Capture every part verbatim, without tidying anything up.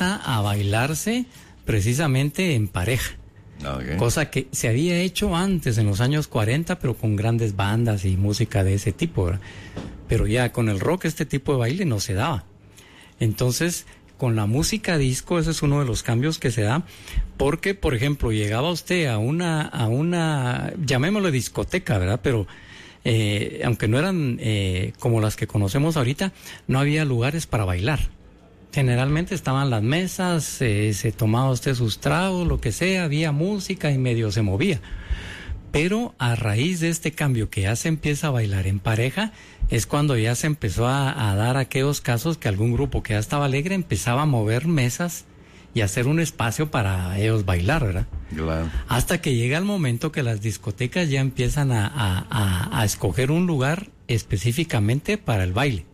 empieza a bailarse precisamente en pareja. Okay. Cosa que se había hecho antes, en los años cuarenta, pero con grandes bandas y música de ese tipo, ¿verdad? Pero ya con el rock este tipo de baile no se daba. Entonces, con la música disco, ese es uno de los cambios que se da, porque, por ejemplo, llegaba usted a una, a una, llamémoslo discoteca, ¿verdad? Pero, eh, aunque no eran eh, como las que conocemos ahorita, no había lugares para bailar. Generalmente estaban las mesas, eh, se tomaba usted sus tragos, lo que sea, había música y medio se movía. Pero a raíz de este cambio que ya se empieza a bailar en pareja, es cuando ya se empezó a, a dar aquellos casos que algún grupo que ya estaba alegre empezaba a mover mesas y hacer un espacio para ellos bailar, ¿verdad? Claro. Hasta que llega el momento que las discotecas ya empiezan a, a, a, a escoger un lugar específicamente para el baile.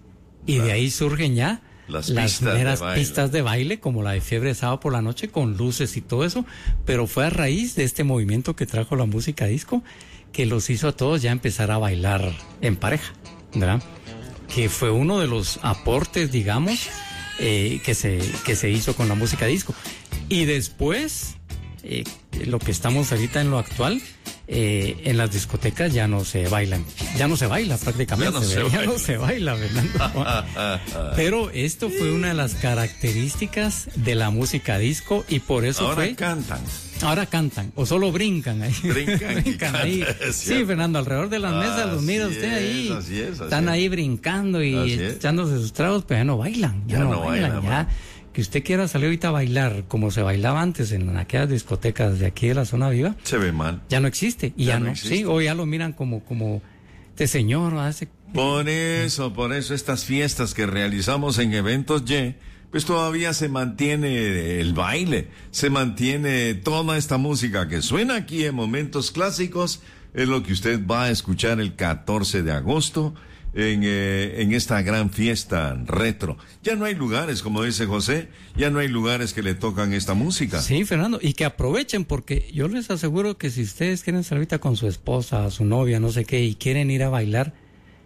Y claro, de ahí surgen ya las, las primeras de pistas de baile, como la de Fiebre de Sábado por la Noche, con luces y todo eso, pero fue a raíz de este movimiento que trajo la música disco que los hizo a todos ya empezar a bailar en pareja, ¿verdad? Que fue uno de los aportes, digamos, eh, que se que se hizo con la música disco. Y después, eh, lo que estamos ahorita en lo actual, eh, en las discotecas ya no se bailan, ya no se baila prácticamente, ya no se, ya baila. No se baila, Fernando. Pero esto fue una de las características de la música disco y por eso ahora fue... Ahora cantan. Ahora cantan, o solo brincan ahí. Brincan, brincan ahí. Sí, Fernando, alrededor de las mesas los mira usted es, ahí. Así es, así están es. ahí brincando y echándose sus tragos, pero ya no bailan. Ya, ya no, no bailan, bailan ya. Que usted quiera salir ahorita a bailar como se bailaba antes en aquellas discotecas de aquí de la zona viva. Se ve mal. Ya no existe. Y ya, ya no, existe. Sí, o ya lo miran como, como este señor. Hace... Por eso, por eso estas fiestas que realizamos en eventos Y, pues todavía se mantiene el baile, se mantiene toda esta música que suena aquí en Momentos Clásicos, es lo que usted va a escuchar el catorce de agosto en, eh, en esta gran fiesta retro. Ya no hay lugares, como dice José, ya no hay lugares que le tocan esta música. Sí, Fernando, y que aprovechen, porque yo les aseguro que si ustedes quieren salir ahorita con su esposa, su novia, no sé qué, y quieren ir a bailar,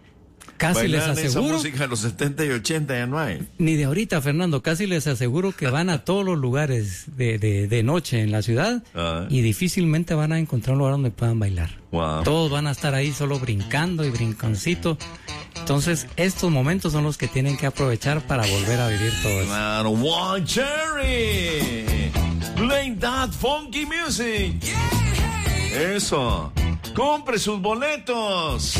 casi bailar les aseguro... esa música de los setenta y ochenta ya no hay. Ni de ahorita, Fernando, casi les aseguro que van a todos los lugares de, de, de noche en la ciudad uh-huh. y difícilmente van a encontrar un lugar donde puedan bailar. Wow. Todos van a estar ahí solo brincando y brinconcito. Entonces, estos momentos son los que tienen que aprovechar para volver a vivir todo eso. Claro, One Cherry, play that funky music. Yeah. Eso, compre sus boletos.